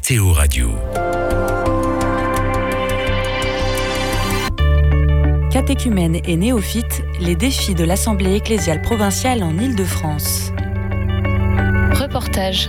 KTO Radio. Catéchumènes et néophytes, les défis de l'Assemblée ecclésiale provinciale en Île-de-France. Reportage.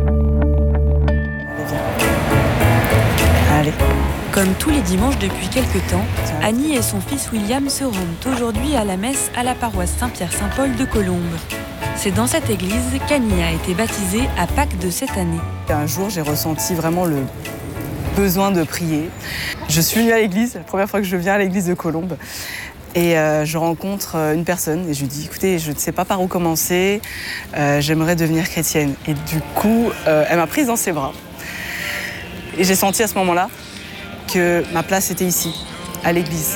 Allez. Comme tous les dimanches depuis quelque temps, Annie et son fils William se rendent aujourd'hui à la messe à la paroisse Saint-Pierre-Saint-Paul de Colombes. C'est dans cette église qu'Annie a été baptisée à Pâques de cette année. Un jour, j'ai ressenti vraiment le besoin de prier. Je suis venue à l'église, la première fois que je viens à l'église de Colombes. Et je rencontre une personne et je lui dis, écoutez, je ne sais pas par où commencer, j'aimerais devenir chrétienne. Et du coup, elle m'a prise dans ses bras. Et j'ai senti à ce moment-là que ma place était ici, à l'église.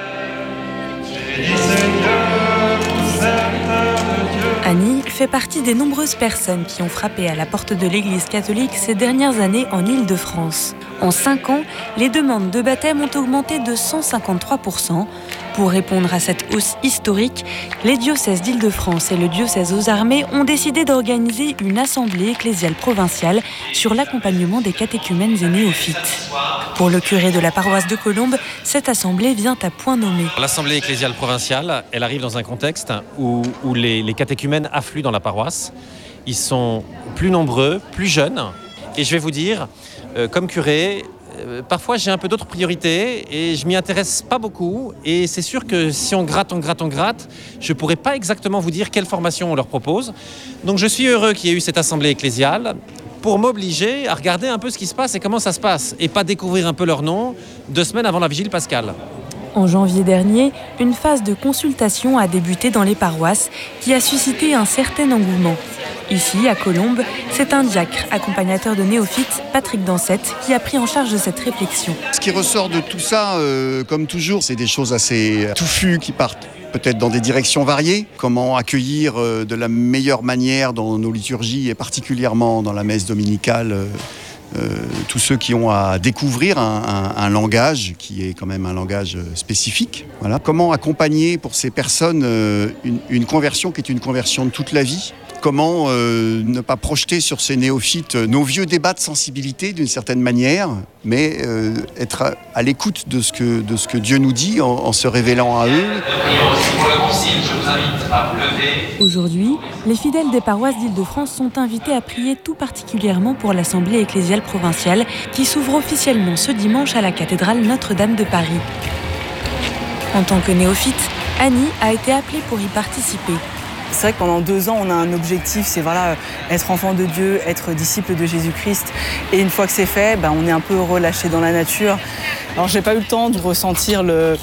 Annie fait partie des nombreuses personnes qui ont frappé à la porte de l'église catholique ces dernières années en Île-de-France. En 5 ans, les demandes de baptême ont augmenté de 153%. Pour répondre à cette hausse historique, les diocèses d'Île-de-France et le diocèse aux armées ont décidé d'organiser une assemblée ecclésiale provinciale sur l'accompagnement des catéchumènes et néophytes. Pour le curé de la paroisse de Colombes, cette assemblée vient à point nommé. L'assemblée ecclésiale provinciale, elle arrive dans un contexte où les catéchumènes affluent dans la paroisse. Ils sont plus nombreux, plus jeunes. Et je vais vous dire, comme curé, parfois j'ai un peu d'autres priorités et je m'y intéresse pas beaucoup. Et c'est sûr que si on gratte, je pourrais pas exactement vous dire quelle formation on leur propose. Donc je suis heureux qu'il y ait eu cette assemblée ecclésiale pour m'obliger à regarder un peu ce qui se passe et comment ça se passe. Et pas découvrir un peu leur nom 2 semaines avant la vigile pascale. En janvier dernier, une phase de consultation a débuté dans les paroisses qui a suscité un certain engouement. Ici, à Colombes, c'est un diacre, accompagnateur de néophytes, Patrick Dansette, qui a pris en charge cette réflexion. Ce qui ressort de tout ça, comme toujours, c'est des choses assez touffues qui partent peut-être dans des directions variées. Comment accueillir de la meilleure manière dans nos liturgies et particulièrement dans la messe dominicale tous ceux qui ont à découvrir un langage qui est quand même un langage spécifique. Voilà. Comment accompagner pour ces personnes une conversion qui est une conversion de toute la vie ? Comment ne pas projeter sur ces néophytes nos vieux débats de sensibilité d'une certaine manière, mais être à l'écoute de ce que Dieu nous dit en se révélant à eux. Aujourd'hui, les fidèles des paroisses d'Île-de-France sont invités à prier tout particulièrement pour l'Assemblée ecclésiale provinciale qui s'ouvre officiellement ce dimanche à la cathédrale Notre-Dame de Paris. En tant que néophyte, Annie a été appelée pour y participer. C'est vrai que pendant 2 ans, on a un objectif, c'est être enfant de Dieu, être disciple de Jésus-Christ. Et une fois que c'est fait, on est un peu relâché dans la nature. Alors j'ai pas eu le temps de ressentir le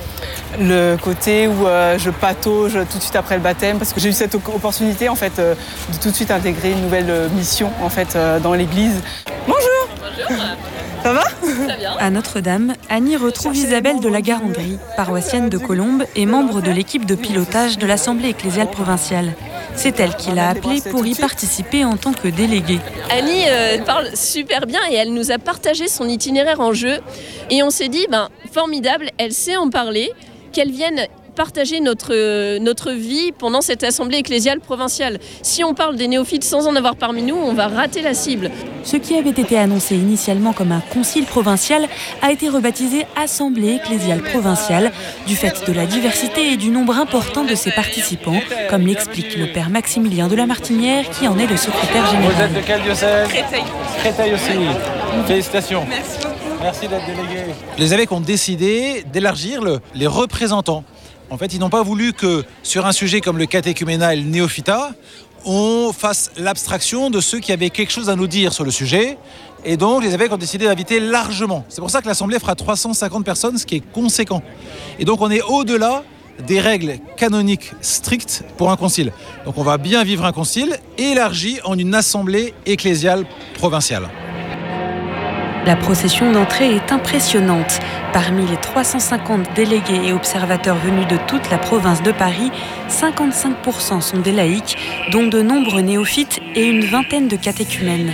côté où je patauge tout de suite après le baptême, parce que j'ai eu cette opportunité en fait de tout de suite intégrer une nouvelle mission en fait dans l'église. Bonjour. Bonjour. Ça va ? Très bien. À Notre-Dame, Annie retrouve Isabelle de la Garandrie, paroissienne de Colombes et membre de l'équipe de pilotage de l'Assemblée ecclésiale provinciale. C'est elle qui l'a appelée pour y participer en tant que déléguée. Annie parle super bien et elle nous a partagé son itinéraire en jeu. Et on s'est dit, formidable, elle sait en parler, qu'elle vienne partager notre vie pendant cette assemblée ecclésiale provinciale. Si on parle des néophytes sans en avoir parmi nous, on va rater la cible. Ce qui avait été annoncé initialement comme un concile provincial a été rebaptisé Assemblée ecclésiale provinciale du fait de la diversité et du nombre important de ses participants, comme l'explique le père Maximilien de la Martinière qui en est le secrétaire général. Vous êtes de quel diocèse ? Créteil. Créteil aussi. Félicitations. Merci beaucoup. Merci d'être délégué. Les évêques ont décidé d'élargir les représentants. En fait, ils n'ont pas voulu que, sur un sujet comme le catéchuménat et le néophytat, on fasse l'abstraction de ceux qui avaient quelque chose à nous dire sur le sujet. Et donc, les évêques ont décidé d'inviter largement. C'est pour ça que l'Assemblée fera 350 personnes, ce qui est conséquent. Et donc, on est au-delà des règles canoniques strictes pour un concile. Donc, on va bien vivre un concile élargi en une Assemblée ecclésiale provinciale. La procession d'entrée est impressionnante. Parmi les 350 délégués et observateurs venus de toute la province de Paris, 55% sont des laïcs, dont de nombreux néophytes et une vingtaine de catéchumènes.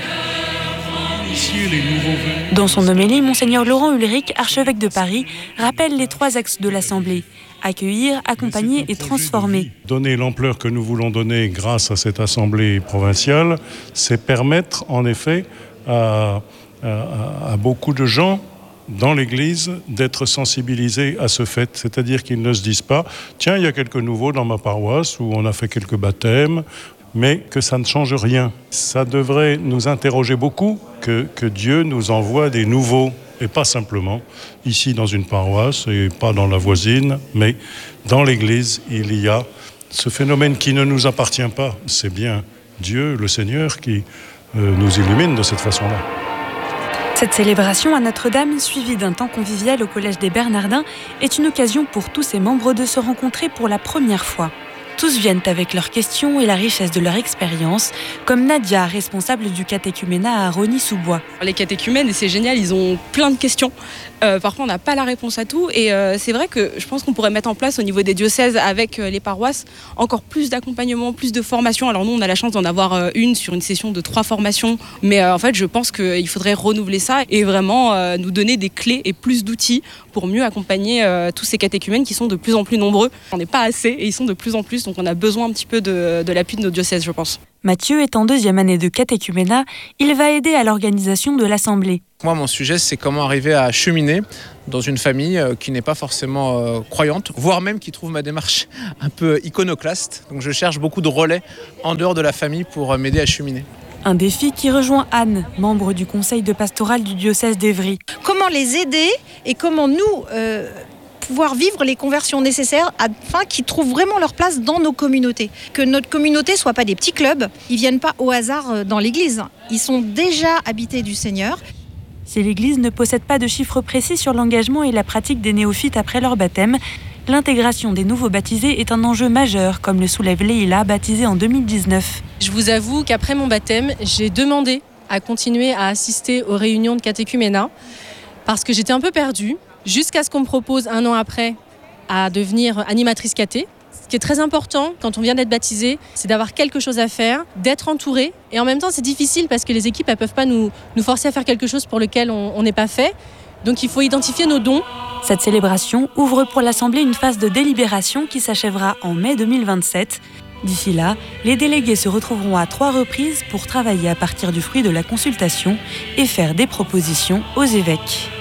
Dans son homélie, Monseigneur Laurent Ulrich, archevêque de Paris, rappelle les 3 axes de l'Assemblée. Accueillir, accompagner et transformer. Donner l'ampleur que nous voulons donner grâce à cette Assemblée provinciale, c'est permettre en effet à à beaucoup de gens dans l'Église d'être sensibilisés à ce fait. C'est-à-dire qu'ils ne se disent pas « Tiens, il y a quelques nouveaux dans ma paroisse où on a fait quelques baptêmes », mais que ça ne change rien. Ça devrait nous interroger beaucoup que Dieu nous envoie des nouveaux, et pas simplement ici dans une paroisse et pas dans la voisine, mais dans l'Église, il y a ce phénomène qui ne nous appartient pas. C'est bien Dieu, le Seigneur, qui nous illumine de cette façon-là. Cette célébration à Notre-Dame, suivie d'un temps convivial au Collège des Bernardins, est une occasion pour tous ses membres de se rencontrer pour la première fois. Tous viennent avec leurs questions et la richesse de leur expérience, comme Nadia, responsable du catéchuménat à Rosny-sous-Bois. Les catéchumènes, c'est génial, ils ont plein de questions. Parfois, on n'a pas la réponse à tout. Et c'est vrai que je pense qu'on pourrait mettre en place au niveau des diocèses avec les paroisses encore plus d'accompagnement, plus de formation. Alors nous, on a la chance d'en avoir une sur une session de 3 formations. Mais en fait, je pense qu'il faudrait renouveler ça et vraiment nous donner des clés et plus d'outils pour mieux accompagner tous ces catéchumènes qui sont de plus en plus nombreux. On n'est pas assez et ils sont de plus en plus. Donc on a besoin un petit peu de l'appui de nos diocèses, je pense. Mathieu est en 2e année de catéchuménat. Il va aider à l'organisation de l'assemblée. Moi, mon sujet, c'est comment arriver à cheminer dans une famille qui n'est pas forcément croyante, voire même qui trouve ma démarche un peu iconoclaste. Donc je cherche beaucoup de relais en dehors de la famille pour m'aider à cheminer. Un défi qui rejoint Anne, membre du conseil de pastoral du diocèse d'Évry. Comment les aider et comment nous pouvoir vivre les conversions nécessaires afin qu'ils trouvent vraiment leur place dans nos communautés. Que notre communauté ne soit pas des petits clubs, ils ne viennent pas au hasard dans l'église. Ils sont déjà habités du Seigneur. Si l'église ne possède pas de chiffres précis sur l'engagement et la pratique des néophytes après leur baptême, l'intégration des nouveaux baptisés est un enjeu majeur, comme le soulève Leïla, baptisée en 2019. Je vous avoue qu'après mon baptême, j'ai demandé à continuer à assister aux réunions de catéchuménat parce que j'étais un peu perdue. Jusqu'à ce qu'on me propose 1 an après à devenir animatrice caté. Ce qui est très important quand on vient d'être baptisé, c'est d'avoir quelque chose à faire, d'être entouré. Et en même temps, c'est difficile parce que les équipes ne peuvent pas nous forcer à faire quelque chose pour lequel on n'est pas fait. Donc il faut identifier nos dons. Cette célébration ouvre pour l'Assemblée une phase de délibération qui s'achèvera en mai 2027. D'ici là, les délégués se retrouveront à 3 reprises pour travailler à partir du fruit de la consultation et faire des propositions aux évêques.